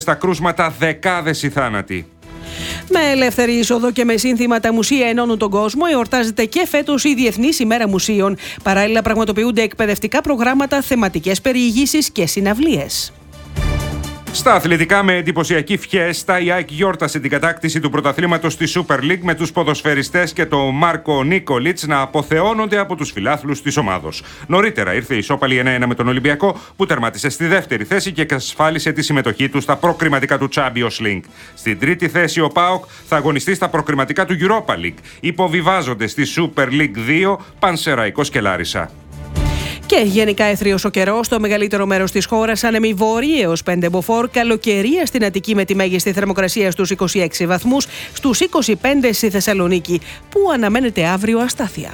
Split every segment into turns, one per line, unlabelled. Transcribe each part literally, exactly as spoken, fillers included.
Στα κρούσματα δεκάδες οι θάνατοι.
Με ελεύθερη είσοδο και με σύνθημα «Τα μουσεία ενώνουν τον κόσμο», εορτάζεται και φέτος η Διεθνής ημέρα μουσείων. Παράλληλα, πραγματοποιούνται εκπαιδευτικά προγράμματα, θεματικές περιηγήσεις και συναυλίες.
Στα αθλητικά, με εντυπωσιακή φιέστα, η ΑΕΚ γιόρτασε την κατάκτηση του πρωταθλήματος στη Super League, με τους ποδοσφαιριστές και τον Μάρκο Νίκολιτς να αποθεώνονται από τους φιλάθλους της ομάδος. Νωρίτερα ήρθε η ισόπαλη ένα ένα με τον Ολυμπιακό, που τερμάτισε στη δεύτερη θέση και εξασφάλισε τη συμμετοχή του στα προκριματικά του Champions League. Στην τρίτη θέση ο ΠΑΟΚ θα αγωνιστεί στα προκριματικά του Europa League. Υποβιβάζονται στη Super League δύο Πανσεραϊκός και Λάρισα.
Και γενικά έθριος ο καιρός στο μεγαλύτερο μέρος της χώρας, άνεμοι βόρειοι έως πέντε μποφόρ, καλοκαιρία στην Αττική με τη μέγιστη θερμοκρασία στους είκοσι έξι βαθμούς, στους είκοσι πέντε στη Θεσσαλονίκη, που αναμένεται αύριο αστάθεια.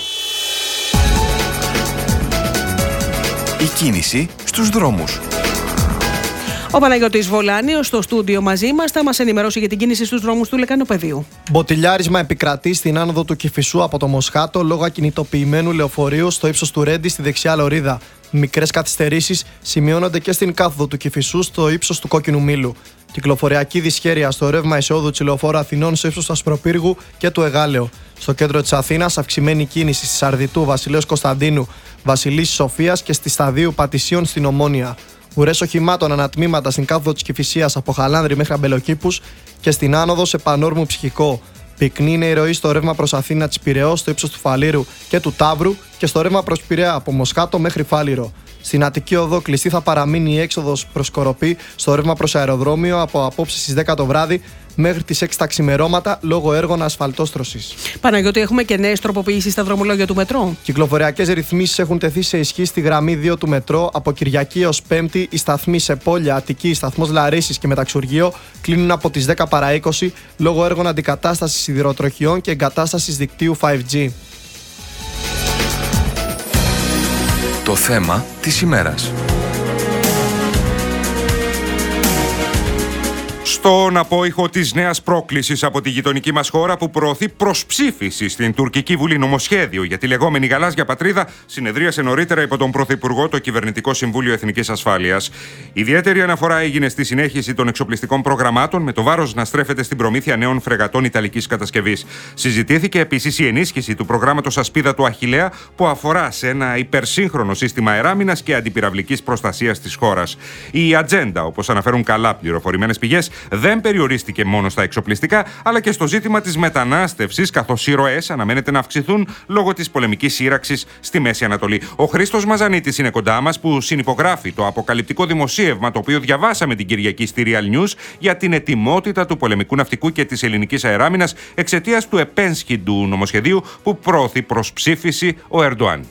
Η κίνηση στους δρόμους.
Ο Παναγιώτης Βολάνιος στο στούντιο μαζί μας θα μας ενημερώσει για την κίνηση στους δρόμους του Λεκανοπεδίου.
Μποτιλιάρισμα επικρατεί στην άνοδο του Κηφισού από το Μοσχάτο λόγω ακινητοποιημένου λεωφορείου στο ύψος του Ρέντι στη δεξιά λωρίδα. Μικρές καθυστερήσεις σημειώνονται και στην κάθοδο του Κηφισού στο ύψος του Κόκκινου Μήλου. Κυκλοφοριακή δυσχέρεια στο ρεύμα εισόδου της λεωφόρου Αθηνών στο ύψος του Ασπροπύργου και του Εγάλεο. Στο κέντρο της Αθήνας, αυξημένη κίνηση στη Σαρδιτού, Βασιλέως Κωνσταντίνου, Βασιλής Σοφίας και στη Σταδίου Πατησίων στην Ομόνια. Ουρές οχημάτων ανατμήματα στην κάθοδο της Κηφισίας από Χαλάνδρη μέχρι Αμπελοκήπους και στην άνοδο σε Πανόρμου Ψυχικό. Πυκνή είναι η ροή στο ρεύμα προς Αθήνα της Πειραιώς στο ύψος του Φαλήρου και του Ταύρου και στο ρεύμα προς Πειραιά από Μοσχάτο μέχρι Φάληρο. Στην Αττική Οδό κλειστή θα παραμείνει η έξοδος προς Κοροπή στο ρεύμα προς αεροδρόμιο από απόψε στις δέκα το βράδυ μέχρι τις έξι τα ξημερώματα λόγω έργων ασφαλτόστρωσης.
Παναγιώτη, έχουμε και νέες τροποποιήσεις στα δρομολόγια του μετρό.
Κυκλοφοριακές ρυθμίσεις έχουν τεθεί σε ισχύ στη γραμμή δύο του μετρό. Από Κυριακή έως Πέμπτη, οι σταθμοί σε Πόλια, Αττική, σταθμός Λαρίσης και Μεταξουργείο κλείνουν από τις δέκα παρά είκοσι λόγω έργων αντικατάστασης σιδηροτροχιών και εγκατάστασης δικτύου φάιβ τζι.
Το θέμα της ημέρας.
Στον απόϊχο της νέας πρόκλησης από τη γειτονική μας χώρα, που προωθεί προσψήφιση στην τουρκική Βουλή νομοσχέδιο για τη λεγόμενη γαλάζια πατρίδα, συνεδρίασε νωρίτερα υπό τον Πρωθυπουργό το Κυβερνητικό Συμβούλιο Εθνικής Ασφάλειας. Ιδιαίτερη αναφορά έγινε στη συνέχιση των εξοπλιστικών προγραμμάτων, με το βάρος να στρέφεται στην προμήθεια νέων φρεγατών ιταλικής κατασκευής. Συζητήθηκε επίσης η ενίσχυση του προγράμματος Ασπίδα του Αχιλλέα, που αφορά σε ένα υπερσύγχρονο σύστημα αεράμινας και αντιπυραυλικής προστασίας της χώρας. Η ατζέντα, όπως αναφέρουν καλά πληροφορημένες πηγές, δεν περιορίστηκε μόνο στα εξοπλιστικά, αλλά και στο ζήτημα της μετανάστευσης, καθώς οι ροές αναμένεται να αυξηθούν λόγω της πολεμικής σύραξης στη Μέση Ανατολή. Ο Χρήστος Μαζανίτης είναι κοντά μας, που συνυπογράφει το αποκαλυπτικό δημοσίευμα το οποίο διαβάσαμε την Κυριακή στη Real News για την ετοιμότητα του πολεμικού ναυτικού και της ελληνικής αεράμινας εξαιτίας του επένσχυντου νομοσχεδίου που προωθεί προς ψήφιση ο Ερντοάν.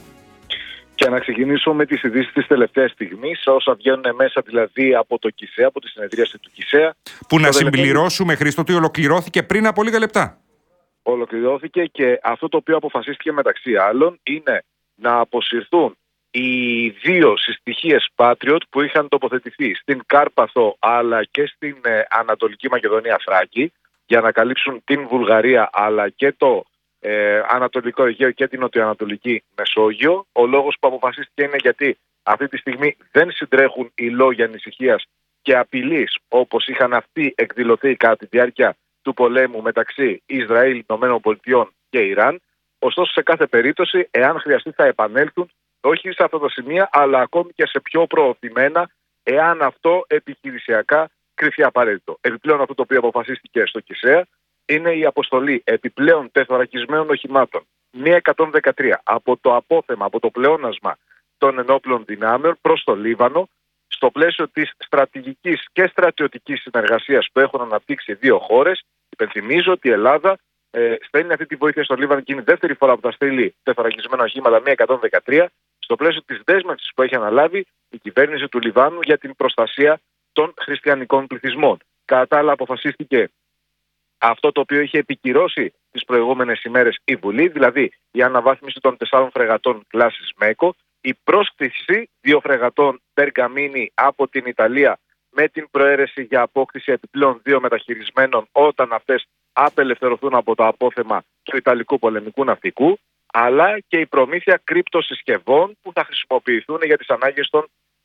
Και να ξεκινήσω με τις ειδήσεις της τελευταίας στιγμής, όσα βγαίνουν μέσα δηλαδή από το ΚΙΣΕΑ, από τη συνεδρίαση του ΚΙΣΕΑ.
Που να συμπληρώσουμε, Χρήστο, ότι ολοκληρώθηκε πριν από λίγα λεπτά.
Ολοκληρώθηκε και αυτό το οποίο αποφασίστηκε μεταξύ άλλων είναι να αποσυρθούν οι δύο συστοιχίες Patriot που είχαν τοποθετηθεί στην Κάρπαθο αλλά και στην ε, Ανατολική Μακεδονία Θράκη, για να καλύψουν την Βουλγαρία αλλά και το Ε, Ανατολικό Αιγαίο και την Νοτιοανατολική Μεσόγειο. Ο λόγος που αποφασίστηκε είναι γιατί αυτή τη στιγμή δεν συντρέχουν οι λόγοι ανησυχίας και απειλής όπως είχαν αυτοί εκδηλωθεί κατά τη διάρκεια του πολέμου μεταξύ Ισραήλ, ΗΠΑ και Ιράν. Ωστόσο, σε κάθε περίπτωση, εάν χρειαστεί, θα επανέλθουν όχι σε αυτά τα σημεία, αλλά ακόμη και σε πιο προωθημένα, εάν αυτό επιχειρησιακά κριθεί απαραίτητο. Επιπλέον, αυτό το οποίο αποφασίστηκε στο ΚΙΣΕΑ είναι η αποστολή επιπλέον τεθωρακισμένων οχημάτων μη εκατόν δεκατρία από το απόθεμα, από το πλεόνασμα των ενόπλων δυνάμεων προς το Λίβανο, στο πλαίσιο της στρατηγικής και στρατιωτικής συνεργασίας που έχουν αναπτύξει δύο χώρες. Υπενθυμίζω ότι η Ελλάδα ε, στέλνει αυτή τη βοήθεια στο Λίβανο και είναι η δεύτερη φορά που θα στείλει τεθωρακισμένα οχήματα μη εκατόν δεκατρία, στο πλαίσιο της δέσμευσης που έχει αναλάβει η κυβέρνηση του Λιβάνου για την προστασία των χριστιανικών πληθυσμών. Κατά τα άλλα, αποφασίστηκε αυτό το οποίο είχε επικυρώσει τις προηγούμενες ημέρες η Βουλή, δηλαδή η αναβάθμιση των τεσσάρων φρεγατών κλάσης ΜΕΚΟ, η πρόσκληση δύο φρεγατών Μπεργαμίνη από την Ιταλία με την προαίρεση για απόκτηση επιπλέον δύο μεταχειρισμένων όταν αυτές απελευθερωθούν από το απόθεμα του Ιταλικού πολεμικού ναυτικού, αλλά και η προμήθεια κρυπτοσυσκευών που θα χρησιμοποιηθούν για τις ανάγκες των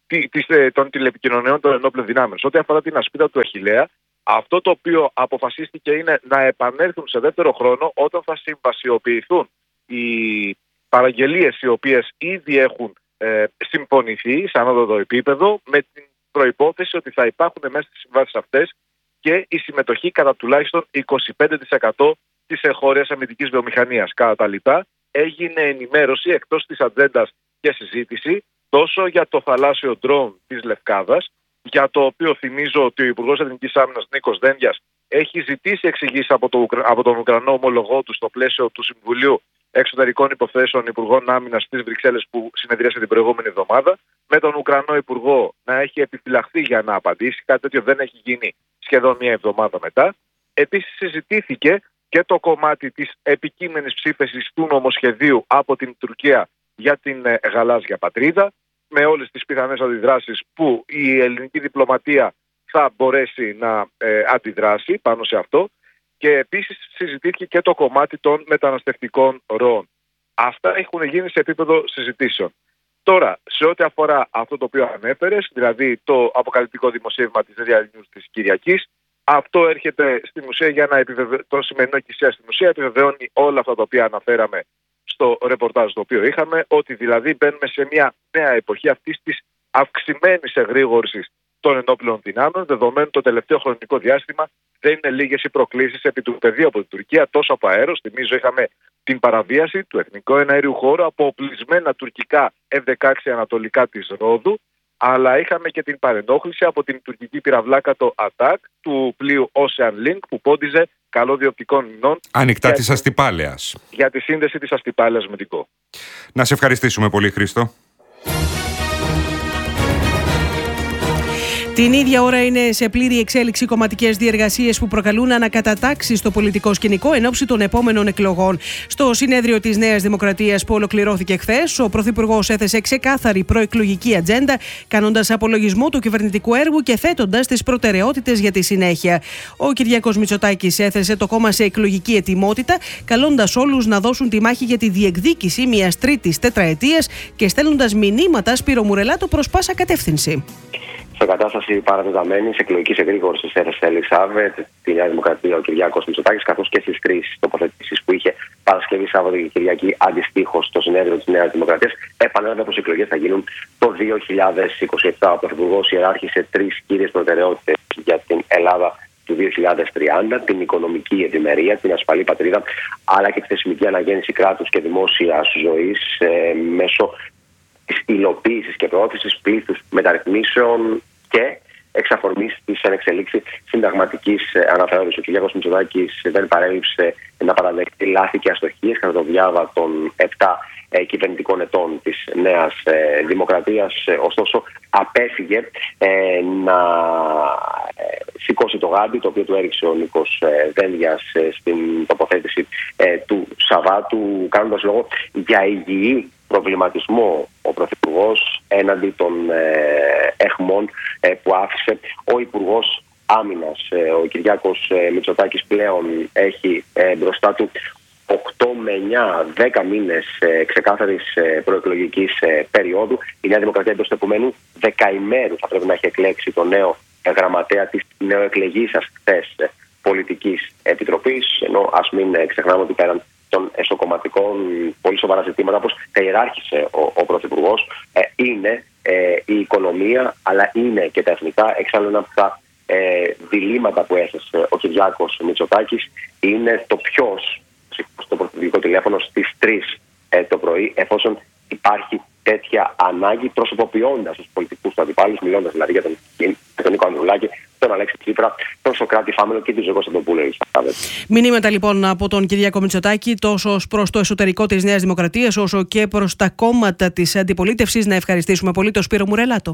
των τηλεπικοινωνιών των ενόπλων δυνάμεων. Σε ό,τι αφορά την ασπίδα του Αχιλλέα, αυτό το οποίο αποφασίστηκε είναι να επανέλθουν σε δεύτερο χρόνο όταν θα συμβασιοποιηθούν οι παραγγελίες οι οποίες ήδη έχουν ε, συμφωνηθεί σε ανώτατο επίπεδο, με την προϋπόθεση ότι θα υπάρχουν μέσα στις συμβάσεις αυτές και η συμμετοχή κατά τουλάχιστον είκοσι πέντε τοις εκατό της εγχώριας αμυντικής βιομηχανίας. Κατά τα λοιπά, έγινε ενημέρωση εκτός της ατζέντας και συζήτηση τόσο για το θαλάσσιο ντρόουν της Λευκάδας, για το οποίο θυμίζω ότι ο Υπουργός Εθνικής Άμυνας Νίκος Δένδιας έχει ζητήσει εξηγήσεις από, το, από τον Ουκρανό ομολογό του στο πλαίσιο του Συμβουλίου Εξωτερικών Υποθέσεων Υπουργών Άμυνας στις Βρυξέλλες που συνεδρίασε την προηγούμενη εβδομάδα, με τον Ουκρανό Υπουργό να έχει επιφυλαχθεί για να απαντήσει. Κάτι τέτοιο δεν έχει γίνει σχεδόν μία εβδομάδα μετά. Επίσης συζητήθηκε και το κομμάτι της επικείμενης ψήφισης του νομοσχεδίου από την Τουρκία για την ε, γαλάζια πατρίδα, με όλες τις πιθανές αντιδράσεις που η ελληνική διπλωματία θα μπορέσει να ε, αντιδράσει πάνω σε αυτό. Και επίσης συζητήθηκε και το κομμάτι των μεταναστευτικών ροών. Αυτά έχουν γίνει σε επίπεδο συζητήσεων. Τώρα, σε ό,τι αφορά αυτό το οποίο ανέφερες, δηλαδή το αποκαλυπτικό δημοσίευμα της Real News της Κυριακής, αυτό έρχεται στην ουσία για να επιβεβαιώσει, το σημερινό ΚΙΣΕΑ στην ουσία επιβεβαιώνει όλα αυτά τα οποία αναφέραμε στο ρεπορτάζ το οποίο είχαμε, ότι δηλαδή μπαίνουμε σε μια νέα εποχή αυτής της αυξημένης εγρήγορσης των ενόπλων δυνάμεων, δεδομένου το τελευταίο χρονικό διάστημα δεν είναι λίγες οι προκλήσεις επί του πεδίου από την Τουρκία, τόσο από αέρος. Θυμίζω, είχαμε την παραβίαση του εθνικού εναέριου χώρου από οπλισμένα τουρκικά εφ δεκαέξι ανατολικά της Ρόδου, αλλά είχαμε και την παρενόχληση από την τουρκική πυραυλάκα το ατάκ του πλοίου Ocean Link που πόντιζε καλώδιο οπτικών μηνών
ανοιχτά της Αστυπάλαιας
για τη σύνδεση της Αστυπάλαιας με την ΚΟ.
Να σε ευχαριστήσουμε πολύ, Χρήστο.
Την ίδια ώρα είναι σε πλήρη εξέλιξη κομματικές διεργασίες που προκαλούν ανακατατάξεις στο πολιτικό σκηνικό εν ώψη των επόμενων εκλογών. Στο συνέδριο της Νέας Δημοκρατίας που ολοκληρώθηκε χθες, ο Πρωθυπουργός έθεσε ξεκάθαρη προεκλογική ατζέντα, κάνοντας απολογισμό του κυβερνητικού έργου και θέτοντας τις προτεραιότητες για τη συνέχεια. Ο Κυριάκος Μητσοτάκης έθεσε το κόμμα σε εκλογική ετοιμότητα, καλώντας όλους να δώσουν τη μάχη για τη διεκδίκηση μιας τρίτης τετραετίας και στέλνοντας μηνύματα Σπύρο Μουρελάτο προς πάσα κατεύθυνση.
Σε κατάσταση παρατεταμένη εκλογική εγρήγορση έθεσε Ελισάβετ, τη Νέα Δημοκρατία, ο Κυριάκος Μητσοτάκης, καθώς και στις τρεις τοποθετήσεις που είχε Παρασκευή, Σάββατο και Κυριακή αντιστοίχως στο συνέδριο της Νέας Δημοκρατίας, επανέλαβε πως οι εκλογές θα γίνουν το δύο χιλιάδες είκοσι επτά. Ο Πρωθυπουργός ιεράρχησε τρεις κύριες προτεραιότητες για την Ελλάδα του δύο χιλιάδες τριάντα, την οικονομική ευημερία, την ασφαλή πατρίδα, αλλά και τη θεσμική αναγέννηση κράτους και δημόσιας ζωής ε, μέσω της υλοποίησης και προώθησης πλήθους μεταρρυθμίσεων και εξαφορμής της ανεξελίξη συνταγματικής αναθεώρησης. Ο Κυριάκος Μητσοτάκης δεν παρέλειψε να παραδεχτεί λάθη και αστοχίες κατά το διάβα των επτά ε, κυβερνητικών ετών της Νέας ε, Δημοκρατίας. Ε, ωστόσο, απέφυγε ε, να ε, σηκώσει το γάντι, το οποίο του έριξε ο Νίκος ε, Δένδιας ε, στην τοποθέτηση ε, του Σαββάτου, κάνοντας λόγο για υγιή προβληματισμό ο Πρωθυπουργός έναντι των ε, εχμών ε, που άφησε ο Υπουργός Άμυνας. Ε, ο Κυριάκος ε, Μητσοτάκης πλέον έχει ε, μπροστά του οκτώ με εννιά δέκα μήνες ε, ξεκάθαρης ε, προεκλογικής ε, περίοδου. Η Νέα Δημοκρατία εντός του επομένου δεκαημέρου θα πρέπει να έχει εκλέξει το νέο ε, γραμματέα της νεοεκλεγήσας χθες ε, πολιτικής επιτροπής, ενώ ας μην ε, ξεχνάμε ότι πέραν των εσωκομματικών πολύ σοβαρά ζητήματα, όπως τα ιεράρχησε ο, ο Πρωθυπουργός, ε, είναι ε, η οικονομία, αλλά είναι και τα εθνικά. Εξάλλου, ένα από τα ε, διλήμματα που έθεσε ο Κυριάκος Μητσοτάκης είναι το ποιος σηκώσει το πρωθυπουργικό τηλέφωνο στις τρεις ε, το πρωί, εφόσον υπάρχει τέτοια ανάγκη, προσωποποιώντας τους πολιτικούς του αντιπάλους, μιλώντας δηλαδή για τον, τον Νίκο Ανδρουλάκη, τον Αλέξη Τσίπρα, τον Σωκράτη Φάμελο και τον Ζώο Κωνσταντοπούλου.
Μηνύματα λοιπόν από τον Κυριάκο Μητσοτάκη, τόσο προς το εσωτερικό της Νέας Δημοκρατίας, όσο και προς τα κόμματα της αντιπολίτευσης. Να ευχαριστήσουμε πολύ τον Σπύρο Μουρελάτο.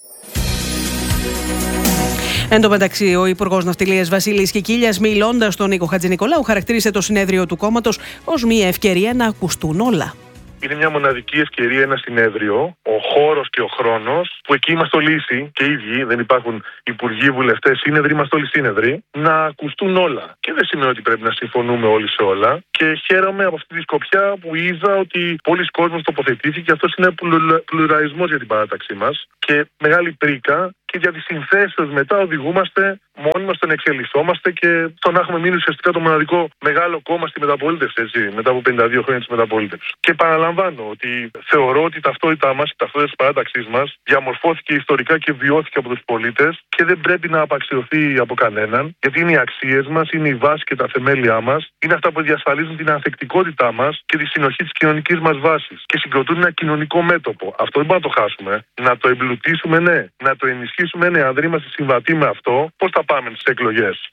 Εν τω μεταξύ, ο Υπουργός Ναυτιλίας Βασίλης Κικίλιας, μιλώντας στον Νίκο Χατζηνικολάου, χαρακτήρισε το συνέδριο του κόμματος ως μια ευκαιρία να ακουστούν όλα.
είναι μια μοναδική ευκαιρία, ένα συνέδριο, ο χώρος και ο χρόνος, που εκεί είμαστε όλοι ίσοι και οι ίδιοι, δεν υπάρχουν υπουργοί, βουλευτές, σύνεδροι, είμαστε όλοι σύνεδροι, να ακουστούν όλα. Και δεν σημαίνει ότι πρέπει να συμφωνούμε όλοι σε όλα. Και χαίρομαι από αυτή τη σκοπιά που είδα ότι πολλοί κόσμος τοποθετήθηκε και αυτός είναι πλουραλισμός για την παράταξή μας. Και μεγάλη πρίκα. Και για τις συνθέσεις μετά οδηγούμαστε μόνοι μας στο να εξελισσόμαστε και στο να έχουμε μείνει ουσιαστικά το μοναδικό μεγάλο κόμμα στη μεταπολίτευση, έτσι, μετά από πενήντα δύο χρόνια της μεταπολίτευσης. Και παραλαμβάνω ότι θεωρώ ότι η ταυτότητά μας, η ταυτότητα της παράταξής μας, διαμορφώθηκε ιστορικά και βιώθηκε από τους πολίτες και δεν πρέπει να απαξιωθεί από κανέναν, γιατί είναι οι αξίες μας, είναι η βάση και τα θεμέλια μας, είναι αυτά που διασφαλίζουν την ανθεκτικότητά μας και τη συνοχή της κοινωνικής μας βάσης και συγκροτούν ένα κοινωνικό μέτωπο. Αυτό δεν μπορούμε να το χάσουμε. Να το εμπλουτίσουμε, ναι, να το ενισχύσουμε, ναι, αν δεν είμαστε συμβατοί με αυτό, πώς θα πάμε στις εκλογές.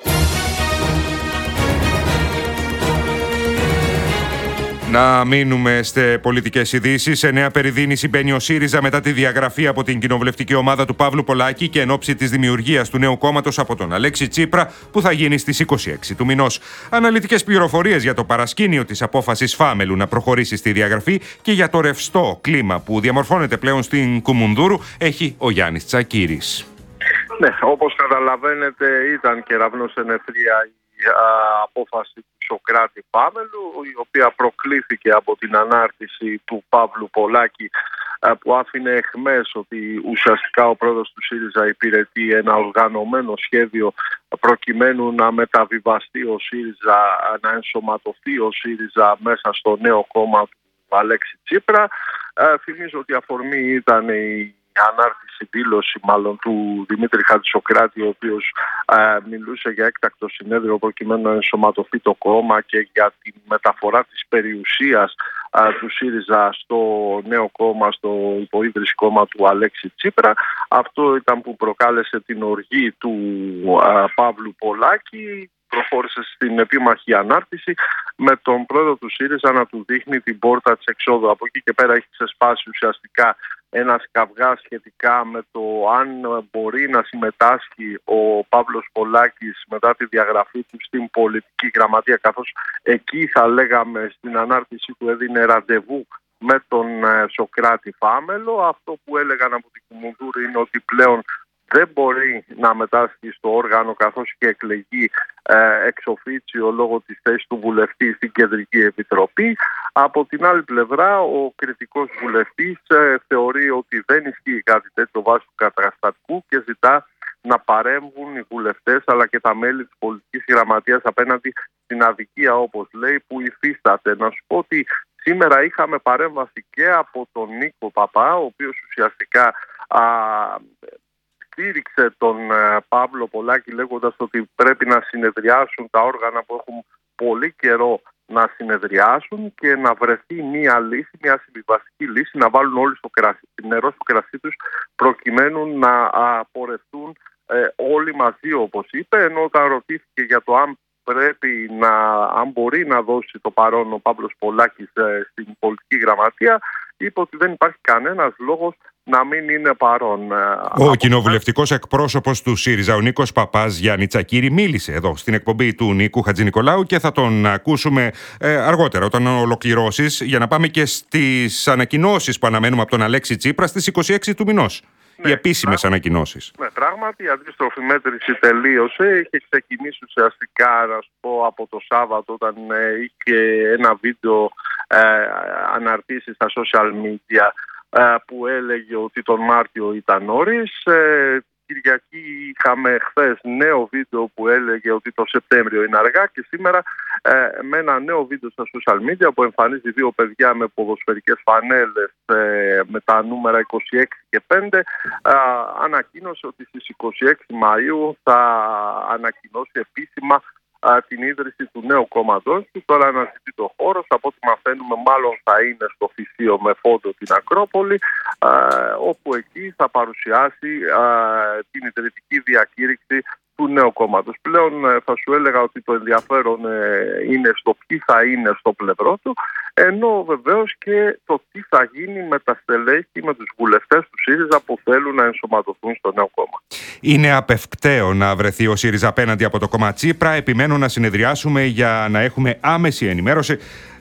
Να μείνουμε σε πολιτικές ειδήσεις. Σε νέα περιδίνηση μπαίνει ο ΣΥΡΙΖΑ μετά τη διαγραφή από την κοινοβουλευτική ομάδα του Παύλου Πολάκη και εν ώψη της δημιουργίας του νέου κόμματος από τον Αλέξη Τσίπρα, που θα γίνει στις είκοσι έξι του μηνός. Αναλυτικές πληροφορίες για το παρασκήνιο της απόφασης Φάμελου να προχωρήσει στη διαγραφή και για το ρευστό κλίμα που διαμορφώνεται πλέον στην Κουμουνδούρου έχει ο Γιάννης Τσακίρης.
Ναι, όπως καταλαβαίνετε, ήταν κεραυνός εν ευθεία η α, απόφαση του Σωκράτη Φάμελου, η οποία προκλήθηκε από την ανάρτηση του Παύλου Πολάκη, α, που άφηνε εχμές ότι ουσιαστικά ο πρόεδρος του ΣΥΡΙΖΑ υπηρετεί ένα οργανωμένο σχέδιο προκειμένου να μεταβιβαστεί ο ΣΥΡΙΖΑ, να ενσωματωθεί ο ΣΥΡΙΖΑ μέσα στο νέο κόμμα του Αλέξη Τσίπρα. Α, θυμίζω ότι η αφορμή ήταν η ανάρτηση, δήλωση μάλλον του Δημήτρη Χατζησοκράτη, ο οποίος ε, μιλούσε για έκτακτο συνέδριο προκειμένου να ενσωματωθεί το κόμμα και για τη μεταφορά της περιουσίας ε, του ΣΥΡΙΖΑ στο νέο κόμμα, στο υποίδρυση κόμμα του Αλέξη Τσίπρα. Αυτό ήταν που προκάλεσε την οργή του ε, Παύλου Πολάκη. Προχώρησε στην επίμαχη ανάρτηση με τον πρόεδρο του ΣΥΡΙΖΑ να του δείχνει την πόρτα της εξόδου. Από εκεί και πέρα έχει ξεσπάσει ουσιαστικά ένας καυγάς σχετικά με το αν μπορεί να συμμετάσχει ο Παύλος Πολάκης μετά τη διαγραφή του στην πολιτική γραμματεία, καθώς εκεί θα λέγαμε στην ανάρτηση του έδινε ραντεβού με τον Σωκράτη Φάμελο. Αυτό που έλεγαν από την Κουμουνδούρου είναι ότι πλέον δεν μπορεί να μετάσχει στο όργανο, καθώς και εκλεγεί ε, εξ οφίτσιο λόγω της θέσης του βουλευτή στην Κεντρική Επιτροπή. Από την άλλη πλευρά, ο κριτικός βουλευτής ε, θεωρεί ότι δεν ισχύει κάτι τέτοιο βάσει του καταστατικού και ζητά να παρέμβουν οι βουλευτές αλλά και τα μέλη της πολιτικής γραμματείας απέναντι στην αδικία, όπως λέει, που υφίσταται. Να σου πω ότι σήμερα είχαμε παρέμβαση και από τον Νίκο Παπά, ο οποίος ουσιαστικά α, στήριξε τον ε, Παύλο Πολάκη λέγοντας ότι πρέπει να συνεδριάσουν τα όργανα που έχουν πολύ καιρό να συνεδριάσουν και να βρεθεί μια λύση, μια συμβιβαστική λύση, να βάλουν όλοι στο κρασί, νερό στο κρασί τους προκειμένου να απορρευτούν ε, όλοι μαζί, όπως είπε, ενώ όταν ρωτήθηκε για το αν πρέπει να, αν μπορεί να δώσει το παρόν ο Παύλος Πολάκης ε, στην πολιτική γραμματεία, είπε ότι δεν υπάρχει κανένας λόγος να μην είναι παρόν.
Ο κοινοβουλευτικός εκπρόσωπος του ΣΥΡΙΖΑ, ο Νίκος Παπάς, Γιάννη Τσακίρη, μίλησε εδώ στην εκπομπή του Νίκου Χατζηνικολάου και θα τον ακούσουμε ε, αργότερα όταν ολοκληρώσεις, για να πάμε και στις ανακοινώσεις που αναμένουμε από τον Αλέξη Τσίπρα στις είκοσι έξι του μηνός. Ναι, οι επίσημες ανακοινώσεις.
Ναι, πράγματι η αντίστροφη μέτρηση τελείωσε. Είχε ξεκινήσει ουσιαστικά, να σου πω, από το Σάββατο, όταν ε, είχε ένα βίντεο ε, αναρτήσει στα social media ε, που έλεγε ότι τον Μάρτιο ήταν νωρίς. Ε, Κυριακή είχαμε χθες νέο βίντεο που έλεγε ότι το Σεπτέμβριο είναι αργά και σήμερα ε, με ένα νέο βίντεο στα social media που εμφανίζει δύο παιδιά με ποδοσφαιρικές φανέλες ε, με τα νούμερα είκοσι έξι και πέντε, ε, ανακοίνωσε ότι στις είκοσι έξι Μαΐου θα ανακοινώσει επίσημα α, την ίδρυση του νέου κόμματος του. Τώρα αναζητεί το χώρο, από ό,τι μαθαίνουμε μάλλον θα είναι στο Φυσίο με φόντο την Ακρόπολη, α, όπου εκεί θα παρουσιάσει α, την ιδρυτική διακήρυξη του νέου κόμματος. Πλέον θα σου έλεγα ότι το ενδιαφέρον είναι στο ποιοι θα είναι στο πλευρό του, ενώ βεβαίως και το τι θα γίνει με τα στελέχη, με τους βουλευτές του ΣΥΡΙΖΑ που θέλουν να ενσωματωθούν στο νέο κόμμα.
Είναι απευκταίο να βρεθεί ο ΣΥΡΙΖΑ απέναντι από το κόμμα Τσίπρα. Επιμένω να συνεδριάσουμε για να έχουμε άμεση ενημέρωση.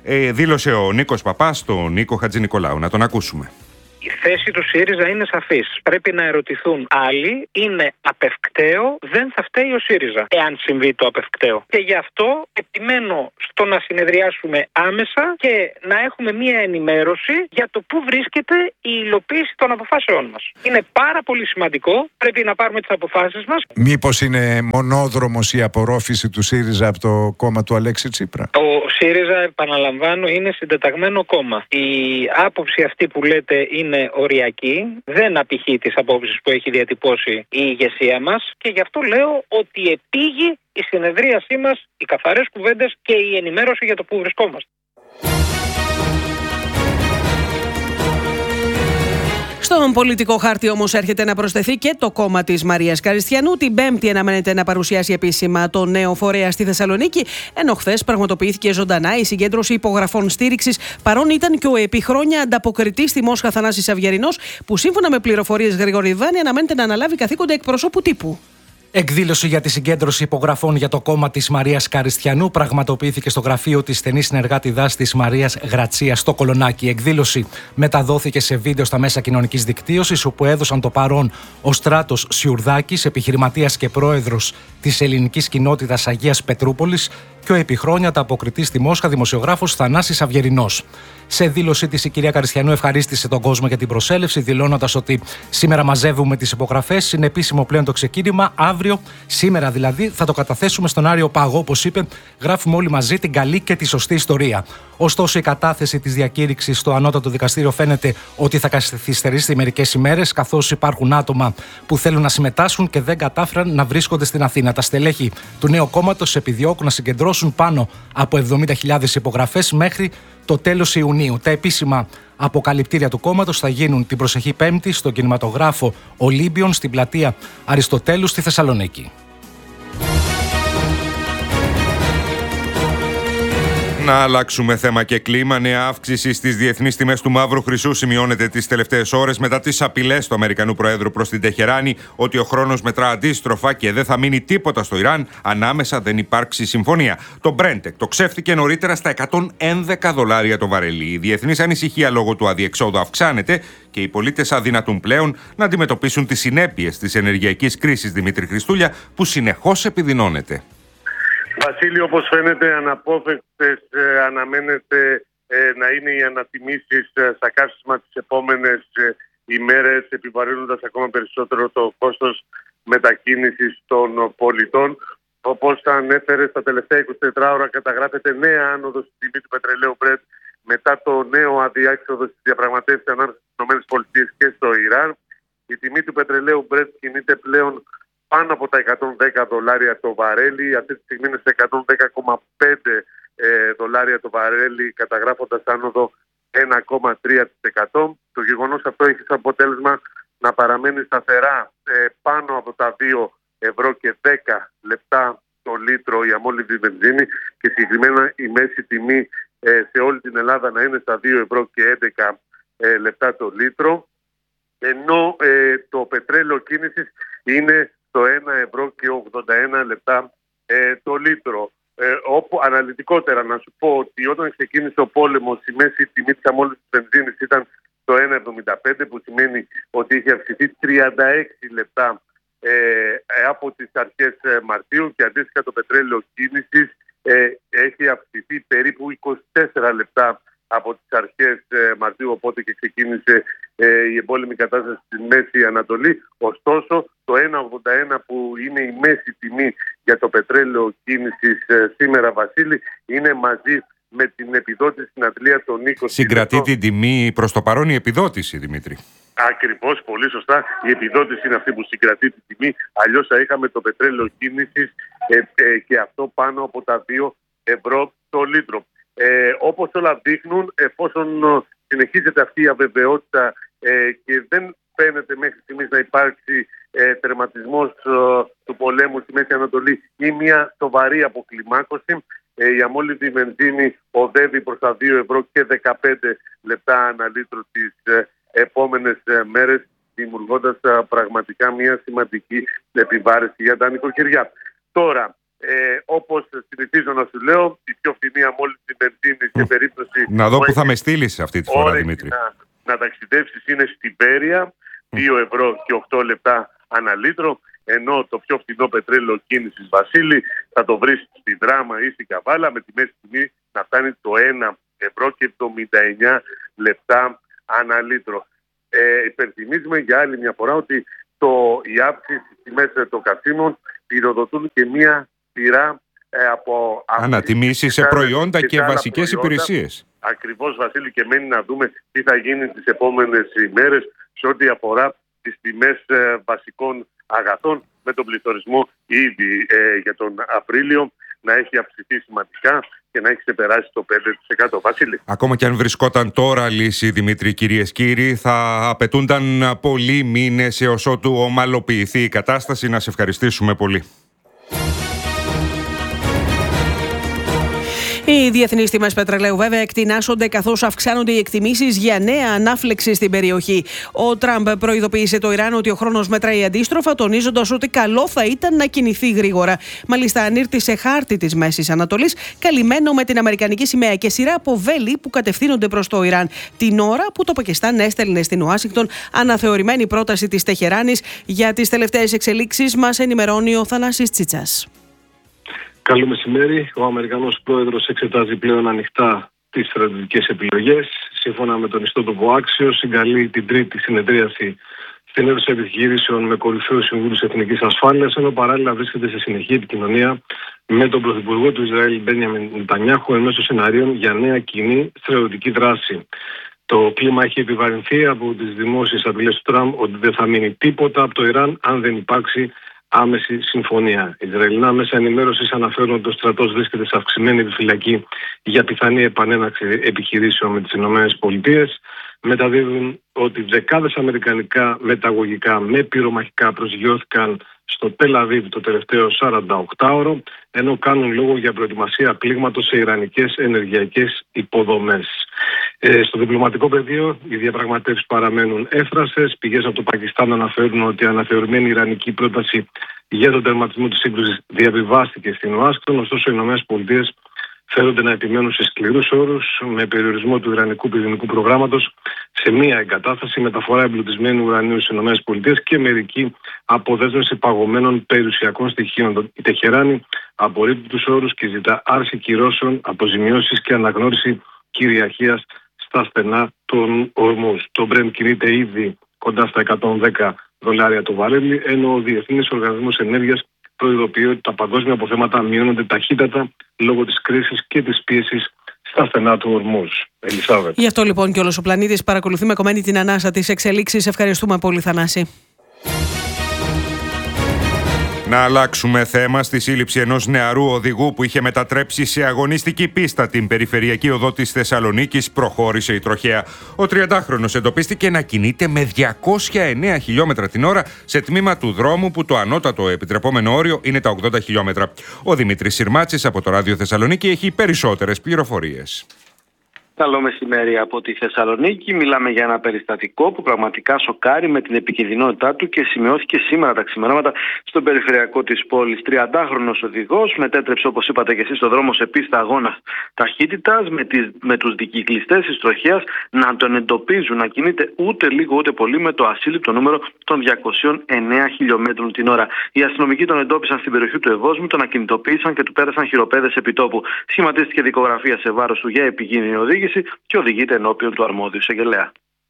Ε, δήλωσε ο Νίκος Παπάς στον Νίκο Χατζηνικολάου. Να τον ακούσουμε.
Η θέση του ΣΥΡΙΖΑ είναι σαφής. Πρέπει να ερωτηθούν άλλοι. Είναι απευκταίο, δεν θα φταίει ο ΣΥΡΙΖΑ εάν συμβεί το απευκταίο. Και γι' αυτό επιμένω στο να συνεδριάσουμε άμεσα και να έχουμε μία ενημέρωση για το πού βρίσκεται η υλοποίηση των αποφάσεών μας. Είναι πάρα πολύ σημαντικό. Πρέπει να πάρουμε τις αποφάσεις μας.
Μήπως είναι μονόδρομος η απορρόφηση του ΣΥΡΙΖΑ από το κόμμα του Αλέξη Τσίπρα?
Ο ΣΥΡΙΖΑ, επαναλαμβάνω, είναι συντεταγμένο κόμμα. Η άποψη αυτή που λέτε είναι οριακή, δεν απηχεί τις απόψεις που έχει διατυπώσει η ηγεσία μας και γι' αυτό λέω ότι επήγει η συνεδρίασή μας, οι καθαρές κουβέντες και η ενημέρωση για το που βρισκόμαστε.
Στον πολιτικό χάρτη όμως έρχεται να προσθεθεί και το κόμμα της Μαρίας Καριστιανού. Την Πέμπτη αναμένεται να παρουσιάσει επίσημα το νέο φορέα στη Θεσσαλονίκη, ενώ χθες πραγματοποιήθηκε ζωντανά η συγκέντρωση υπογραφών στήριξης. Παρόν ήταν και ο επί χρόνια ανταποκριτής στη Μόσχα Θανάσης Αυγερινός, που σύμφωνα με πληροφορίες Γρηγοριδάνη αναμένεται να αναλάβει καθήκοντα εκπροσώπου τύπου.
Εκδήλωση για τη συγκέντρωση υπογραφών για το κόμμα της Μαρίας Καριστιανού πραγματοποιήθηκε στο γραφείο της στενής συνεργάτη δράσης Μαρίας Γρατσίας στο Κολονάκι. Η εκδήλωση μεταδόθηκε σε βίντεο στα μέσα κοινωνικής δικτύωσης, όπου έδωσαν το παρόν ο Στράτος Σιουρδάκης, επιχειρηματίας και πρόεδρος της ελληνικής κοινότητας Αγίας Πετρούπολης, και ο επί χρόνια ανταποκριτής στη Μόσχα δημοσιογράφος Θανάσης Αυγερινός. Σε δήλωσή της, η κυρία Καριστιανού ευχαρίστησε τον κόσμο για την προσέλευση, δηλώνοντας ότι σήμερα μαζεύουμε τις υπογραφές, είναι επίσημο πλέον το ξεκίνημα. Αύριο, σήμερα δηλαδή, θα το καταθέσουμε στον Άριο Πάγο. Όπως είπε, γράφουμε όλοι μαζί την καλή και τη σωστή ιστορία. Ωστόσο, η κατάθεση της διακήρυξης στο Ανώτατο Δικαστήριο φαίνεται ότι θα καθυστερήσει μερικές ημέρες, καθώς υπάρχουν άτομα που θέλουν να συμμετάσχουν και δεν κατάφεραν να βρίσκονται στην Αθήνα. Τα στελέχη του νέου κόμματος επιδιώκουν να συγκεντρώσουν πάνω από εβδομήντα χιλιάδες υπογραφές μέχρι το τέλος Ιουνίου. Τα επίσημα αποκαλυπτήρια του κόμματος θα γίνουν την προσεχή Πέμπτη στον κινηματογράφο Ολύμπιον στην πλατεία Αριστοτέλου στη Θεσσαλονίκη.
Να αλλάξουμε θέμα και κλίμα. Νέα αύξηση στις διεθνείς τιμές του μαύρου χρυσού σημειώνεται τις τελευταίες ώρες μετά τις απειλές του Αμερικανού Προέδρου προς την Τεχεράνη ότι ο χρόνος μετρά αντίστροφα και δεν θα μείνει τίποτα στο Ιράν ανάμεσα δεν υπάρξει συμφωνία. Το Brent εκτοξεύτηκε νωρίτερα στα εκατόν έντεκα δολάρια το βαρέλι. Η διεθνής ανησυχία λόγω του αδιεξόδου αυξάνεται και οι πολίτες αδυνατούν πλέον να αντιμετωπίσουν τις συνέπειες της ενεργειακής κρίσης, Δημήτρη Χριστούλια, που συνεχώς επιδεινώνεται.
Βασίλη, όπως φαίνεται, αναπόφευκτες ε, αναμένεται ε, να είναι οι ανατιμήσεις ε, στα καύσιμα τις επόμενες ε, ημέρες, επιβαρύνοντας ακόμα περισσότερο το κόστος μετακίνησης των πολιτών. Όπως ανέφερε, στα τελευταία είκοσι τέσσερις ώρα καταγράφεται νέα άνοδος στη τιμή του πετρελαίου Brent μετά το νέο αδιάξοδο στις διαπραγματεύσεις ανάμεσα στις ΗΠΑ και στο Ιράν. Η τιμή του πετρελαίου Brent κινείται πλέον πάνω από τα εκατόν δέκα δολάρια το βαρέλι. Αυτή τη στιγμή είναι σε εκατόν δέκα κόμμα πέντε ε, δολάρια το βαρέλι, καταγράφοντας άνοδο ένα κόμμα τρία τοις εκατό. Το γεγονός αυτό έχει σαν αποτέλεσμα να παραμένει σταθερά ε, πάνω από τα δύο ευρώ και δέκα λεπτά το λίτρο η αμόλυβδη βενζίνη και συγκεκριμένα η μέση τιμή ε, σε όλη την Ελλάδα να είναι στα δύο ευρώ και έντεκα ε, λεπτά το λίτρο, ενώ ε, το πετρέλαιο κίνησης είναι το ένα ευρώ και ογδόντα ένα λεπτά ε, το λίτρο. Ε, όπου αναλυτικότερα να σου πω ότι όταν ξεκίνησε ο πόλεμος η μέση τιμή της αμόλυβδης βενζίνης ήταν το ένα εβδομήντα πέντε, που σημαίνει ότι είχε αυξηθεί τριάντα έξι λεπτά ε, από τις αρχές Μαρτίου, και αντίστοιχα το πετρέλαιο κίνησης ε, έχει αυξηθεί περίπου είκοσι τέσσερα λεπτά από τις αρχές Μαρτίου, οπότε και ξεκίνησε ε, η εμπόλεμη κατάσταση στη Μέση Ανατολή. Ωστόσο, το ένα ογδόντα ένα που είναι η μέση τιμή για το πετρέλαιο κίνησης ε, σήμερα, Βασίλη, είναι μαζί με την επιδότηση στην Αντλία των είκοσι.
Συγκρατεί την τιμή προς το παρόν η επιδότηση, Δημήτρη.
Ακριβώς, πολύ σωστά. Η επιδότηση είναι αυτή που συγκρατεί την τιμή. Αλλιώς θα είχαμε το πετρέλαιο κίνησης ε, ε, και αυτό πάνω από τα δύο ευρώ το λίτρο. Ε, όπως όλα δείχνουν, εφόσον συνεχίζεται αυτή η αβεβαιότητα ε, και δεν φαίνεται μέχρι στιγμής να υπάρξει ε, τερματισμός ε, του πολέμου στη Μέση Ανατολή ή μια σοβαρή αποκλιμάκωση, ε, η αμόλυβδη βενζίνη οδεύει προς τα δύο ευρώ και δεκαπέντε λεπτά ανά λίτρο τις ε, επόμενες ε, μέρες, δημιουργώντας ε, πραγματικά μια σημαντική επιβάρηση για τα νοικοκυριά. Τώρα,
Ε, όπως συνηθίζω να σου λέω, η πιο φθηνή αμόλυντη βενζίνη σε περίπτωση.
Να δω που θα με στείλεις αυτή τη φορά, Δημήτρη.
Να, να ταξιδέψεις είναι στην Πέρια, δύο ευρώ και οκτώ λεπτά ανά λίτρο. Ενώ το πιο φθηνό πετρέλαιο κίνησης, Βασίλη, θα το βρεις στη Δράμα ή στην Καβάλα με τη μέση τιμή να φτάνει το ένα ευρώ και εβδομήντα εννιά λεπτά ανά λίτρο. Ε, υπενθυμίζουμε για άλλη μια φορά ότι το, η αύξηση στις τιμές των καυσίμων πυροδοτούν και μια σειρά ε, από
ανατιμήσεις σε προϊόντα και, και βασικές υπηρεσίες.
Ακριβώς, Βασίλη, και μένει να δούμε τι θα γίνει τις επόμενες ημέρες σε ό,τι αφορά τις τιμές ε, βασικών αγαθών, με τον πληθωρισμό ήδη ε, για τον Απρίλιο να έχει αυξηθεί σημαντικά και να έχει ξεπεράσει το πέντε τοις εκατό. Βασίλη.
Ακόμα και αν βρισκόταν τώρα λύση, Δημήτρη, κυρίες κύριοι, θα απαιτούνταν πολλοί μήνες έως ότου ομαλοποιηθεί η κατάσταση. Να σε ευχαριστήσουμε πολύ.
Οι διεθνείς τιμές πετρελαίου βέβαια εκτινάσσονται καθώς αυξάνονται οι εκτιμήσεις για νέα ανάφλεξη στην περιοχή. Ο Τραμπ προειδοποίησε το Ιράν ότι ο χρόνος μετράει αντίστροφα, τονίζοντας ότι καλό θα ήταν να κινηθεί γρήγορα. Μάλιστα, ανήρτησε χάρτη της Μέσης Ανατολής, καλυμμένο με την αμερικανική σημαία και σειρά από βέλη που κατευθύνονται προς το Ιράν. Την ώρα που το Πακιστάν έστελνε στην Ουάσιγκτον αναθεωρημένη πρόταση της Τεχεράνης για τις τελευταίες εξελίξεις, μας ενημερώνει ο Θανάσης Τσίτσας.
Καλό μεσημέρι. Ο Αμερικανός πρόεδρος εξετάζει πλέον ανοιχτά τις στρατιωτικές επιλογές. Σύμφωνα με τον ιστότοπο Άξιο, συγκαλεί την τρίτη συνεδρίαση στην αίθουσα επιχειρήσεων με κορυφαίους συμβούλους εθνικής ασφάλειας, ενώ παράλληλα βρίσκεται σε συνεχή επικοινωνία με τον πρωθυπουργό του Ισραήλ, Μπένιαμιν Νετανιάχου, εν μέσω σενάριων για νέα κοινή στρατιωτική δράση. Το κλίμα έχει επιβαρυνθεί από τις δημόσιες απειλές του Τραμπ ότι δεν θα μείνει τίποτα από το Ιράν αν δεν υπάρξει άμεση συμφωνία. Οι Ισραηλινά μέσα ενημέρωσης αναφέρουν ότι ο στρατός βρίσκεται σε αυξημένη επιφυλακή για πιθανή επανέναξη επιχειρήσεων με τις ΗΠΑ. Μεταδίδουν ότι δεκάδες αμερικανικά μεταγωγικά με πυρομαχικά προσγειώθηκαν στο Τελ Αβίβ το τελευταίο σαρανταοκτάωρο, ενώ κάνουν λόγο για προετοιμασία πλήγματος σε ιρανικές ενεργειακές υποδομές. Ε, στο διπλωματικό πεδίο, οι διαπραγματεύσεις παραμένουν εύθραστες. Πηγές από το Πακιστάν αναφέρουν ότι η αναθεωρημένη ιρανική πρόταση για τον τερματισμό της σύγκρουσης διαβιβάστηκε στην Ουάσιγκτον, ωστόσο οι ΗΠΑ φέρονται να επιμένουν σε σκληρούς όρους, με περιορισμό του ιρανικού πυρηνικού προγράμματος σε μία εγκατάσταση, μεταφορά εμπλουτισμένου ουρανίου στις ΗΠΑ και μερική αποδέσμευση παγωμένων περιουσιακών στοιχείων. Η Τεχεράνη απορρίπτει τους όρους και ζητά άρση κυρώσεων, αποζημιώσεις και αναγνώριση κυριαρχίας στα στενά των ορμούς. Το Brent κινείται ήδη κοντά στα εκατόν δέκα δολάρια το βαρέλι, ενώ ο Διεθνής Οργανισμός Ενέργειας προειδοποιεί ότι τα παγκόσμια αποθέματα μειώνονται ταχύτατα λόγω της κρίσης και της πίεσης στα στενά του ορμούς. Ελισάβετ.
Γι' αυτό λοιπόν και όλος ο πλανήτης παρακολουθεί με κομμένη την ανάσα της εξελίξης. Ευχαριστούμε πολύ, Θανάση.
Να αλλάξουμε θέμα. Στη σύλληψη ενός νεαρού οδηγού που είχε μετατρέψει σε αγωνιστική πίστα την περιφερειακή οδό της Θεσσαλονίκης προχώρησε η τροχέα. Ο τριαντάχρονος εντοπίστηκε να κινείται με διακόσια εννέα χιλιόμετρα την ώρα σε τμήμα του δρόμου που το ανώτατο επιτρεπόμενο όριο είναι τα ογδόντα χιλιόμετρα. Ο Δημήτρης Συρμάτσης από το Ράδιο Θεσσαλονίκη έχει περισσότερες πληροφορίες.
Καλό μεσημέρι από τη Θεσσαλονίκη. Μιλάμε για ένα περιστατικό που πραγματικά σοκάρει με την επικινδυνότητά του και σημειώθηκε σήμερα τα ξημερώματα στον περιφερειακό της πόλης. τριαντάχρονος οδηγός μετέτρεψε, όπως είπατε και εσείς, στο δρόμο σε πίστα αγώνα ταχύτητας, με, τις, με τους δικυκλιστές της τροχέας να τον εντοπίζουν να κινείται ούτε λίγο ούτε πολύ με το ασύλληπτο νούμερο των διακοσίων εννέα χιλιόμετρων την ώρα. Οι αστυνομικοί τον εντόπισαν στην περιοχή του Ευόσμου, τον ακινητοποίησαν και του πέρασαν χειροπέδες επιτόπου. Σχηματίστηκε δικογραφία σε βάρος του για επικίνδυνη οδήγηση και οδηγείται ενώπιον του αρμόδιου εισαγγελέα.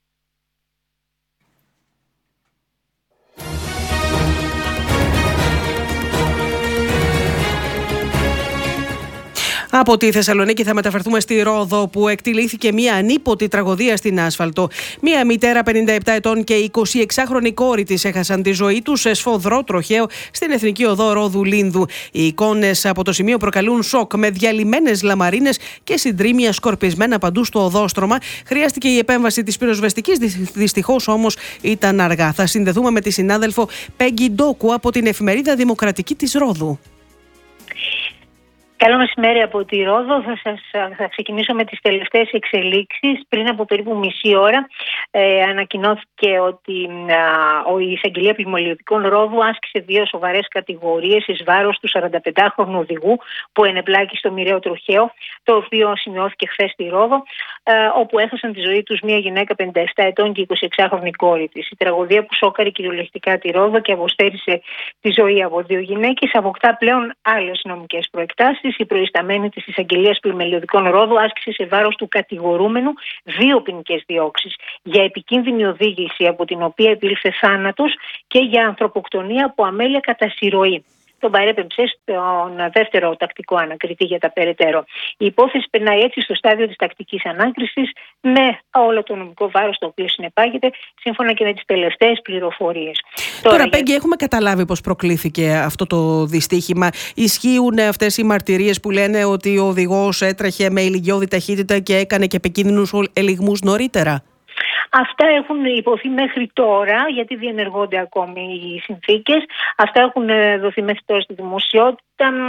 Από τη Θεσσαλονίκη θα μεταφερθούμε στη Ρόδο, που εκτυλίχθηκε μια ανίποτη τραγωδία στην άσφαλτο. Μια μητέρα πενήντα επτά ετών και εικοσιεξάχρονη κόρη της έχασαν τη ζωή τους σε σφοδρό τροχαίο στην Εθνική Οδό Ρόδου Λίνδου. Οι εικόνες από το σημείο προκαλούν σοκ, με διαλυμένες λαμαρίνες και συντρίμμια σκορπισμένα παντού στο οδόστρωμα. Χρειάστηκε η επέμβαση της πυροσβεστικής, δυστυχώς όμως ήταν αργά. Θα συνδεθούμε με τη συνάδελφο Πέγγι Ντόκου από την εφημερίδα Δημοκρατική της Ρόδου.
Καλό μεσημέρι από τη Ρόδο. Θα, σας, θα ξεκινήσω με τις τελευταίες εξελίξεις. Πριν από περίπου μισή ώρα ε, ανακοινώθηκε ότι α, η εισαγγελία πλημμυλιωτικών Ρόδου άσκησε δύο σοβαρές κατηγορίες εις βάρος του σαρανταπεντάχρονου οδηγού που ενεπλάκη στο μοιραίο τροχαίο, το οποίο σημειώθηκε χθες στη Ρόδο, ε, όπου έχασαν τη ζωή τους μία γυναίκα πενήντα επτά ετών και εικοσιεξάχρονη κόρη της. Η τραγωδία που σόκαρε κυριολεκτικά τη Ρόδο και αποστέρισε τη ζωή από δύο γυναίκες αποκτά πλέον άλλες νομικές προεκτάσεις. Η προϊσταμένη της εισαγγελίας πλημμυλιωτικών Ρόδου άσκησε σε βάρος του κατηγορούμενου δύο ποινικές διώξεις για επικίνδυνη οδήγηση, από την οποία επήλθε θάνατος, και για ανθρωποκτονία από αμέλεια κατά συρροή. Τον παρέπεμψε στον δεύτερο τακτικό ανακριτή για τα περαιτέρω. Η υπόθεση περνάει έτσι στο στάδιο της τακτικής ανάκρισης, με όλο το νομικό βάρος το οποίο συνεπάγεται, σύμφωνα και με τις τελευταίες πληροφορίες.
Τώρα, Τώρα Πέγγι, για... έχουμε καταλάβει πώς προκλήθηκε αυτό το δυστύχημα. Ισχύουν αυτές οι μαρτυρίες που λένε ότι ο οδηγός έτρεχε με ηλικιώδη ταχύτητα και έκανε και επικίνδυνους ελιγμούς νωρίτερα?
Αυτά έχουν υποθεί μέχρι τώρα, γιατί διενεργώνται ακόμη οι συνθήκες. Αυτά έχουν δοθεί μέχρι τώρα στη δημοσιότητα.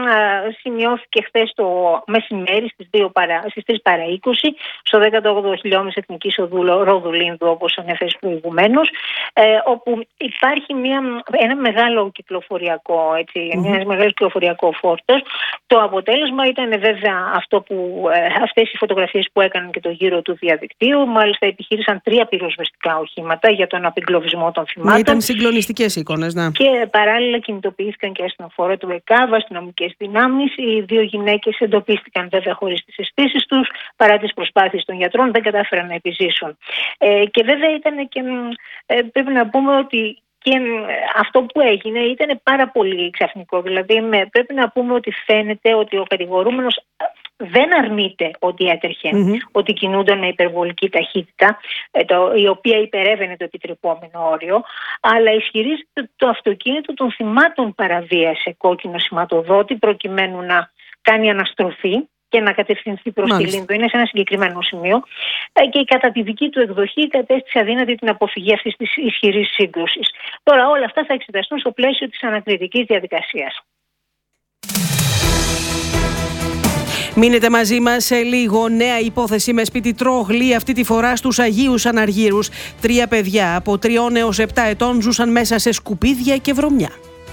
Σημειώθηκε χθες το μεσημέρι στις, δύο παρά, στις τρεις παρά είκοσι στο δέκατο όγδοο χιλιόμετρο Εθνικής Οδού Ρόδου Λίνδου, όπως ανέφερες προηγουμένως, ε, όπου υπάρχει μια, ένα μεγάλο κυκλοφοριακό, έτσι, mm-hmm. ένας μεγάλος κυκλοφοριακό φόρτος. Το αποτέλεσμα ήταν βέβαια αυτό που, ε, αυτές οι φωτογραφίες που έκαναν και το γύρο του διαδικτύου. Μάλιστα επιχείρησαν τρία πυροσβεστικά οχήματα για τον απεγκλωβισμό των θυμάτων.
Ήταν συγκλονιστικές εικόνες, ναι.
Και παράλληλα κινητοποιήθηκαν και αστυνοφόρα του ΕΚΑΒ, αστυνομικές δυνάμεις. Οι δύο γυναίκες εντοπίστηκαν βέβαια χωρίς τις αισθήσεις τους, παρά τις προσπάθειες των γιατρών, δεν κατάφεραν να επιζήσουν. Ε, και βέβαια ήταν και ε, πρέπει να πούμε ότι και αυτό που έγινε ήταν πάρα πολύ ξαφνικό. Δηλαδή με, πρέπει να πούμε ότι φαίνεται ότι ο κατηγορούμενος δεν αρνείται ότι έτρεχε, mm-hmm. ότι κινούνταν με υπερβολική ταχύτητα, το, η οποία υπερεύαινε το επιτρεπόμενο όριο, αλλά ισχυρίζεται ότι το αυτοκίνητο των θυμάτων παραβίασε κόκκινο σηματοδότη προκειμένου να κάνει αναστροφή και να κατευθυνθεί προς τη Λίνδο. Είναι σε ένα συγκεκριμένο σημείο, και κατά τη δική του εκδοχή κατέστησε αδύνατη την αποφυγή αυτής της ισχυρής σύγκρουσης. Τώρα όλα αυτά θα εξεταστούν στο πλαίσιο της ανακριτικής διαδικασίας.
Μείνετε μαζί μας σε λίγο. Νέα υπόθεση με σπίτι τρόγλη, αυτή τη φορά στους Αγίους Αναργύρους. Τρία παιδιά από τριών έως επτά ετών ζούσαν μέσα σε σκουπίδια και βρωμιά.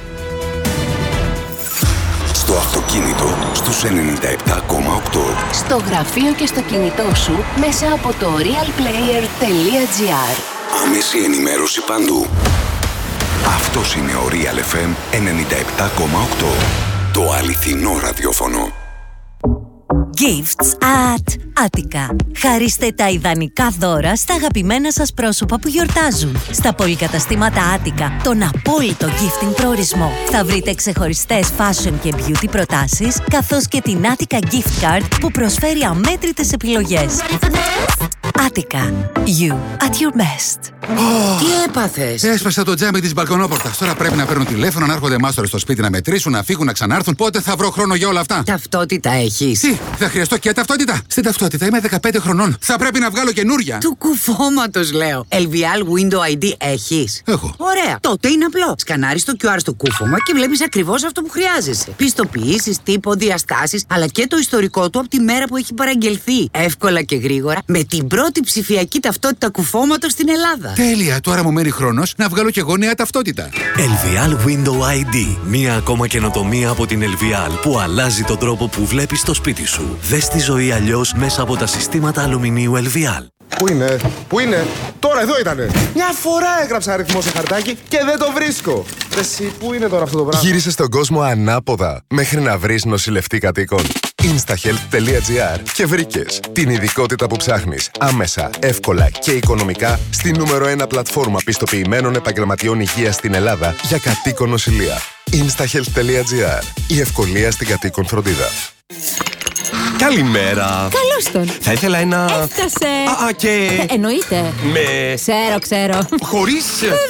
Στο αυτοκίνητο στους ενενήντα επτά κόμμα οκτώ.
Στο γραφείο και στο κινητό σου μέσα από το real player τελεία gr.
Άμεση ενημέρωση παντού. Αυτός είναι ο Real εφ εμ ενενήντα επτά κόμμα οκτώ. Το αληθινό ραδιόφωνο.
Gifts at Attica. Χαρίστε τα ιδανικά δώρα στα αγαπημένα σας πρόσωπα που γιορτάζουν. Στα πολυκαταστήματα Attica, τον απόλυτο gifting προορισμό. Θα βρείτε ξεχωριστές fashion και beauty προτάσεις, καθώς και την Attica Gift Card που προσφέρει αμέτρητες επιλογές. Attica. You at your best.
Oh, τι έπαθες? Έσπασα το τζάμι της μπαλκονόπορτας. Τώρα πρέπει να παίρνω τηλέφωνο, να έρχονται μάστορες στο σπίτι να μετρήσουν, να φύγουν, να ξανάρθουν. Πότε θα βρω χρόνο για όλα αυτά?
Ταυτότητα έχεις?
Τι, θα χρειαστώ και ταυτότητα? Στην ταυτότητα είμαι δεκαπέντε χρονών. Θα πρέπει να βγάλω καινούρια.
Του κουφώματος λέω. ελ βι ελ Window άι ντι έχεις?
Έχω.
Ωραία. Τότε είναι απλό. Σκανάρεις το κιου αρ στο κούφωμα και βλέπεις ακριβώς αυτό που χρειάζεσαι. Πιστοποιήσεις, τύπο, διαστάσεις, αλλά και το ιστορικό του από τη μέρα που έχει παραγγελθεί. Εύκολα και γρήγορα, με την πρώτη ψηφιακή ταυτότητα κουφώματος στην Ελλάδα.
Τέλεια. Τώρα μου μένει χρόνος να βγάλω και εγώ νέα ταυτότητα.
ελ βι ελ Window άι ντι. Μία ακόμα καινοτομία από την ελ βι ελ που αλλάζει τον τρόπο που βλέπεις το σπίτι σου. Δες τη ζωή αλλιώς μέσα από τα συστήματα αλουμινίου ελ βι ελ.
Πού είναι, πού είναι, τώρα εδώ ήτανε. Μια φορά έγραψα αριθμό σε χαρτάκι και δεν το βρίσκω. Εσύ, πού είναι τώρα αυτό το πράγμα?
Γύρισε στον κόσμο ανάποδα μέχρι να βρεις νοσηλευτή κατοίκων. instahealth τελεία gr και βρήκες την ειδικότητα που ψάχνεις άμεσα, εύκολα και οικονομικά στη νούμερο ένα πλατφόρμα πιστοποιημένων επαγγελματιών υγείας στην Ελλάδα για κατοίκον νοσηλεία. instahealth τελεία gr. Η ευκολία στην κατοίκον φροντίδα.
Καλημέρα.
Καλώς τον.
Θα ήθελα ένα...
Έφτασε.
Α, α και...
Ε, εννοείται.
Με...
Ξέρω, ξέρω.
Χωρίς...
Βεβαίως.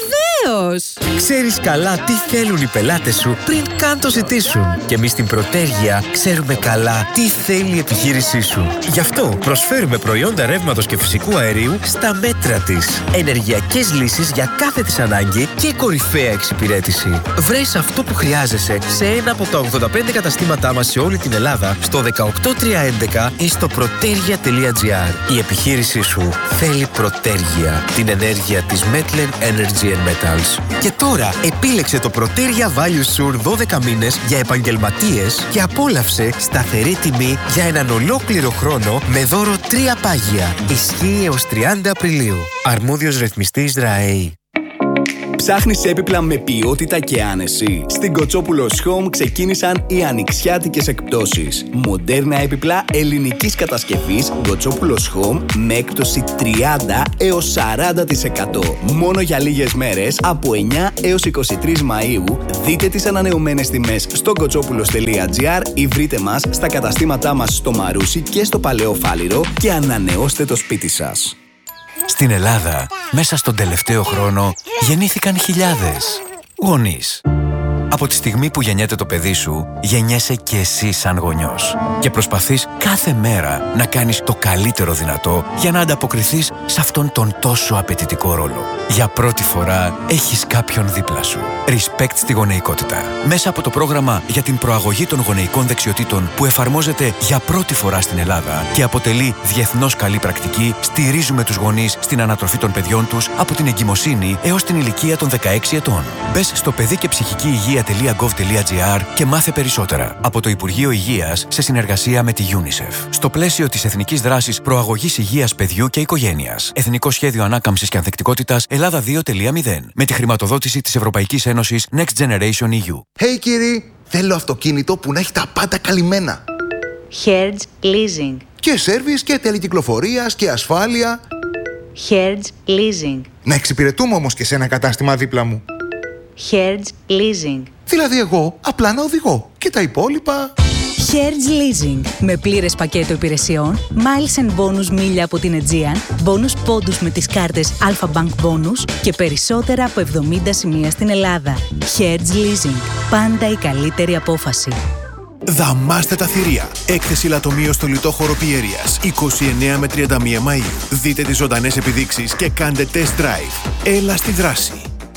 Βεβαίως! Ξέρεις καλά τι θέλουν οι πελάτες σου πριν καν το ζητήσουν. Και εμείς στην Προτέργεια ξέρουμε καλά τι θέλει η επιχείρησή σου. Γι' αυτό προσφέρουμε προϊόντα ρεύματος και φυσικού αερίου στα μέτρα της. Ενεργειακές λύσεις για κάθε της ανάγκη και κορυφαία εξυπηρέτηση. Βρες αυτό που χρειάζεσαι σε ένα από τα ογδόντα πέντε καταστήματά μας σε όλη την Ελλάδα, στο δεκαοκτώ τριακόσια έντεκα ή στο protergia τελεία gr. Η επιχείρησή σου θέλει Προτέργεια, την ενέργεια της Metlen Energy and Metals. Και τώρα επίλεξε το Protergia Value Sur δώδεκα μήνες για επαγγελματίες και απόλαυσε σταθερή τιμή για έναν ολόκληρο χρόνο με δώρο τρία πάγια. Ισχύει έως τριάντα Απριλίου. Αρμόδιος ρυθμιστής ΡΑΕΗ.
Ψάχνεις έπιπλα με ποιότητα και άνεση? Στην Κοτσόπουλος Home ξεκίνησαν οι ανοιξιάτικες εκπτώσεις. Μοντέρνα έπιπλα ελληνικής κατασκευής Κοτσόπουλος Home με έκπτωση τριάντα έως σαράντα τοις εκατό. Μόνο για λίγες μέρες από εννιά έως είκοσι τρεις Μαΐου. Δείτε τις ανανεωμένες τιμές στο κοτσόπουλος τελεία gr ή βρείτε μας στα καταστήματά μας στο Μαρούσι και στο Παλαιό Φάληρο και ανανεώστε το σπίτι σας.
Στην Ελλάδα, μέσα στον τελευταίο χρόνο, γεννήθηκαν χιλιάδες γονείς. Από τη στιγμή που γεννιέται το παιδί σου, γεννιέσαι και εσύ σαν γονιός. Και προσπαθείς κάθε μέρα να κάνεις το καλύτερο δυνατό για να ανταποκριθείς σε αυτόν τον τόσο απαιτητικό ρόλο. Για πρώτη φορά έχεις κάποιον δίπλα σου. Respect στη γονεϊκότητα. Μέσα από το πρόγραμμα για την προαγωγή των γονεϊκών δεξιοτήτων που εφαρμόζεται για πρώτη φορά στην Ελλάδα και αποτελεί διεθνώς καλή πρακτική, στηρίζουμε τους γονείς στην ανατροφή των παιδιών τους από την εγκυμοσύνη έως την ηλικία των δεκαέξι ετών. Μπες στο παιδί και ψυχική υγεία τελεία γκοβ τελεία gr και μάθε περισσότερα από το Υπουργείο Υγείας σε συνεργασία με τη UNICEF. Στο πλαίσιο της Εθνικής Δράσης Προαγωγής Υγείας Παιδιού και Οικογένειας. Εθνικό Σχέδιο Ανάκαμψης και Ανθεκτικότητας Ελλάδα δύο τελεία μηδέν. Με τη χρηματοδότηση της Ευρωπαϊκής Ένωσης Next Generation ι γιου.
Hey κύριοι, θέλω αυτοκίνητο που να έχει τα πάντα καλυμμένα.
Hertz Leasing.
Και σέρβις και τελεκυκλοφορίας και ασφάλεια.
Hertz Leasing.
Να εξυπηρετούμε όμως και σε ένα κατάστημα δίπλα μου.
Hertz Leasing.
Δηλαδή εγώ απλά να οδηγώ και τα υπόλοιπα...
Hertz Leasing. Με πλήρες πακέτο υπηρεσιών, miles and bonus μίλια από την Aegean, bonus πόντους με τις κάρτες Alpha Bank Bonus και περισσότερα από εβδομήντα σημεία στην Ελλάδα. Hertz Leasing. Πάντα η καλύτερη απόφαση.
Δαμάστε τα θηρία. Έκθεση λατομείο στο λιτόχωρο Πιέρειας. είκοσι εννέα με τριάντα μία Μαΐου. Δείτε τις ζωντανές επιδείξεις και κάντε test drive. Έλα στη δράση.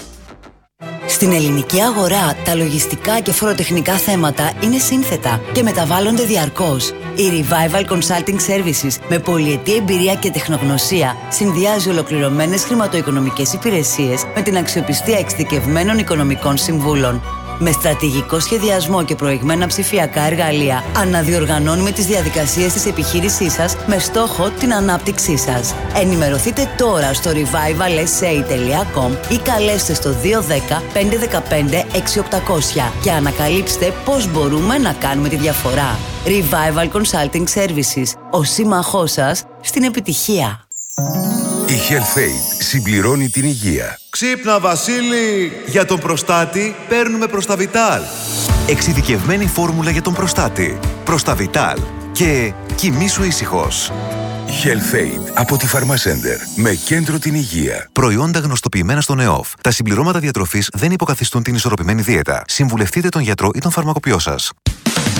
Στην ελληνική αγορά, τα λογιστικά και φοροτεχνικά θέματα είναι σύνθετα και μεταβάλλονται διαρκώς. Η Revival Consulting Services με πολυετή εμπειρία και τεχνογνωσία συνδυάζει ολοκληρωμένες χρηματοοικονομικές υπηρεσίες με την αξιοπιστία εξειδικευμένων οικονομικών συμβούλων. Με στρατηγικό σχεδιασμό και προηγμένα ψηφιακά εργαλεία, αναδιοργανώνουμε τις διαδικασίες της επιχείρησής σας με στόχο την ανάπτυξή σας. Ενημερωθείτε τώρα στο revival s a τελεία com ή καλέστε στο δύο ένα μηδέν πέντε ένα πέντε έξι οκτακόσια και ανακαλύψτε πώς μπορούμε να κάνουμε τη διαφορά. Revival Consulting Services, ο σύμμαχός σας στην επιτυχία.
Η HealthAid συμπληρώνει την υγεία.
Ξύπνα Βασίλη! Για τον προστάτη παίρνουμε Προσταβιτάλ.
Εξειδικευμένη φόρμουλα για τον προστάτη. Προσταβιτάλ. Και κοιμήσου ήσυχος.
HealthAid από τη Pharmacenter με κέντρο την υγεία.
Προϊόντα γνωστοποιημένα στον ΕΟΦ. Τα συμπληρώματα διατροφής δεν υποκαθιστούν την ισορροπημένη δίαιτα. Συμβουλευτείτε τον γιατρό ή τον φαρμακοποιό σας.